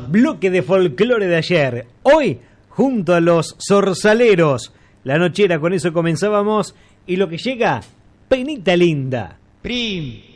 bloque de folclore de ayer. Hoy, junto a los zorzaleros. La nochera, con eso comenzábamos. Y lo que llega, Penita Linda. Prim.